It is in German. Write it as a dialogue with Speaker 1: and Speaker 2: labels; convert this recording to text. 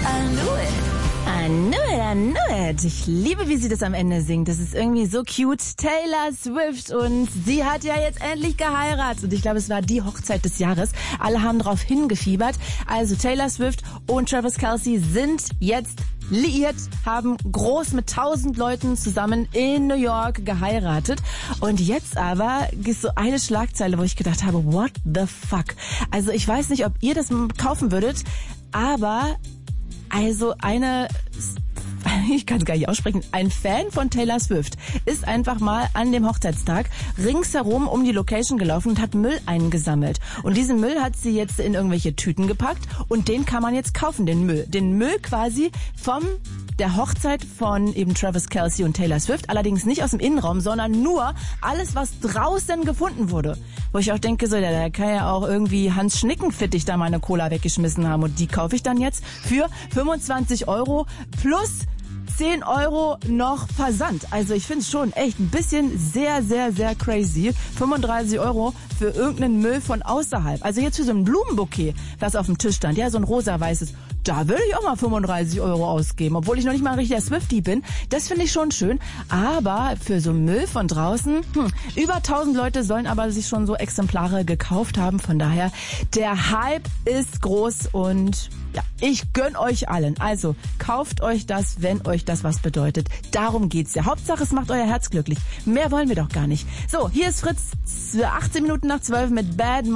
Speaker 1: I knew it. Ich liebe, wie sie das am Ende singt. Das ist irgendwie so cute. Taylor Swift, und sie hat ja jetzt endlich geheiratet. Und ich glaube, es war die Hochzeit des Jahres. Alle haben drauf hingefiebert. Also Taylor Swift und Travis Kelce sind jetzt liiert, haben groß mit 1000 Leuten zusammen in New York geheiratet. Und jetzt aber ist so eine Schlagzeile, wo ich gedacht habe, what the fuck? Also ich weiß nicht, ob ihr das kaufen würdet, aber also ich kann es gar nicht aussprechen, ein Fan von Taylor Swift ist einfach mal an dem Hochzeitstag ringsherum um die Location gelaufen und hat Müll eingesammelt. Und diesen Müll hat sie jetzt in irgendwelche Tüten gepackt und den kann man jetzt kaufen, den Müll. Den Müll quasi der Hochzeit von eben Travis Kelce und Taylor Swift, allerdings nicht aus dem Innenraum, sondern nur alles, was draußen gefunden wurde. Wo ich auch denke, so, da kann ja auch irgendwie Hans Schnickenfittig da meine Cola weggeschmissen haben, und die kaufe ich dann jetzt für 25 € plus 10 € noch Versand. Also ich finde es schon echt ein bisschen sehr, sehr, sehr crazy. 35 € für irgendeinen Müll von außerhalb. Also jetzt für so ein Blumenbouquet, was auf dem Tisch stand, ja, so ein rosa-weißes, da würde ich auch mal 35 € ausgeben, obwohl ich noch nicht mal ein richtiger Swiftie bin. Das finde ich schon schön. Aber für so Müll von draußen, über 1000 Leute sollen aber sich schon so Exemplare gekauft haben. Von daher, der Hype ist groß, und ja, ich gönn euch allen. Also kauft euch das, wenn euch das was bedeutet. Darum geht's ja. Hauptsache, es macht euer Herz glücklich. Mehr wollen wir doch gar nicht. So, hier ist Fritz, 18 Minuten nach 12 mit Bad